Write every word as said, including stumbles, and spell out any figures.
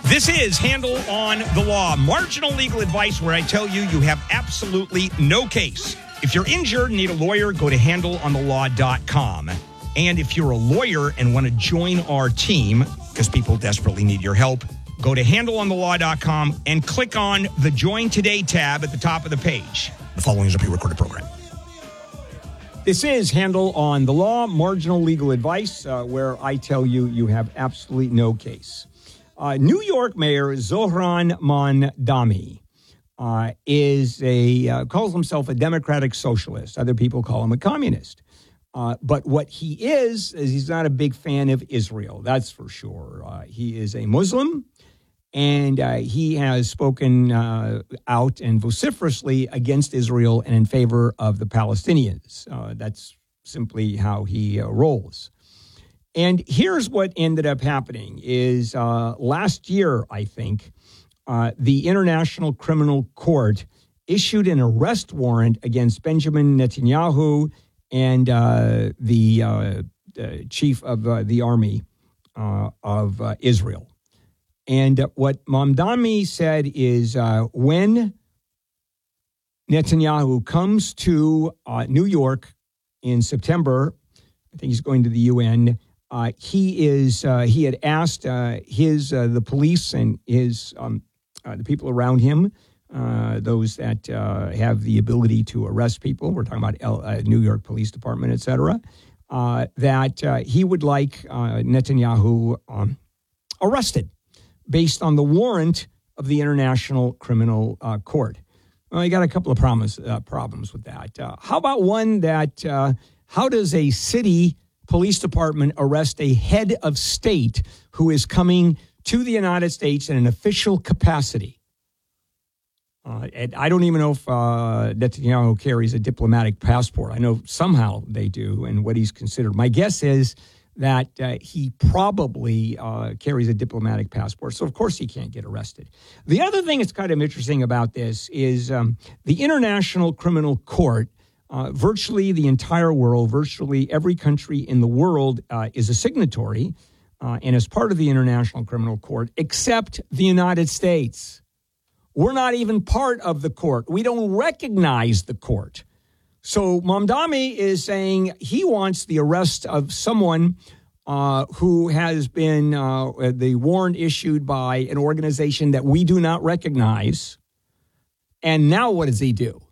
This is Handle on the Law, marginal legal advice where I tell you you have absolutely no case. If you're injured and need a lawyer, go to handle on the law dot com. And if you're a lawyer and want to join our team, because people desperately need your help, go to handle on the law dot com and click on the Join Today tab at the top of the page. The following is a pre-recorded program. This is Handle on the Law, marginal legal advice, uh, where I tell you you have absolutely no case. Uh, New York Mayor Zohran Mamdani uh, is a uh, calls himself a democratic socialist. Other people call him a communist. Uh, but what he is, is he's not a big fan of Israel, that's for sure. Uh, he is a Muslim, and uh, he has spoken uh, out and vociferously against Israel and in favor of the Palestinians. Uh, that's simply how he uh, rolls. And here's what ended up happening is uh, last year, I think, uh, the International Criminal Court issued an arrest warrant against Benjamin Netanyahu and uh, the uh, uh, chief of uh, the army uh, of uh, Israel. And uh, what Mamdani said is uh, when Netanyahu comes to uh, New York in September, I think he's going to the U N, uh, he is uh, he had asked uh, his uh, the police and his um, uh, the people around him, Uh, those that uh, have the ability to arrest people, we're talking about L, uh, New York Police Department, et cetera, uh, that uh, he would like uh, Netanyahu um, arrested based on the warrant of the International Criminal uh, Court. Well, you got a couple of problems, uh, problems with that. Uh, how about one that, uh, how does a city police department arrest a head of state who is coming to the United States in an official capacity? Uh, and I don't even know if uh, Netanyahu carries a diplomatic passport. I know somehow they do, and what he's considered. My guess is that uh, he probably uh, carries a diplomatic passport, so of course he can't get arrested. The other thing that's kind of interesting about this is um, the International Criminal Court, uh, virtually the entire world, virtually every country in the world uh, is a signatory uh, and is part of the International Criminal Court, except the United States. We're not even part of the court. We don't recognize the court. So Mamdani is saying he wants the arrest of someone uh, who has been uh, the warrant issued by an organization that we do not recognize. And now what does he do?